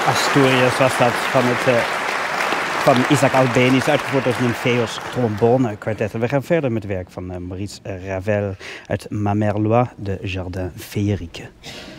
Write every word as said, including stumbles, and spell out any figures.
Asturias was dat van, het, uh, van Isaac Albéniz, uitgevoerd door Nymphaeus trombone kwartet. En we gaan verder met werk van uh, Maurice Ravel uit Ma Mère Loi de Jardin Féerique.